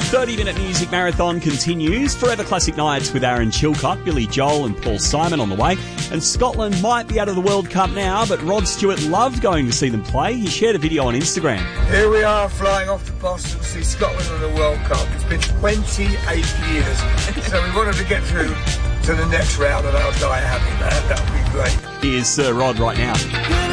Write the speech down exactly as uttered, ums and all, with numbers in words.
thirty-minute music marathon continues. Forever Classic Nights with Aaron Chilcott, Billy Joel and Paul Simon on the way. And Scotland might be out of the World Cup now, but Rod Stewart loved going to see them play. He shared a video on Instagram. Here we are flying off to Boston to see Scotland in the World Cup. It's been twenty-eight years, so we wanted to get through to the next round and I'll die happy, man. That would be great. Here's Sir Rod right now.